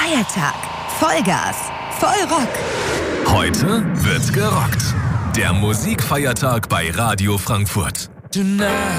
Feiertag. Vollgas. Vollrock. Heute wird gerockt. Der Musikfeiertag bei Radio Frankfurt. Tonight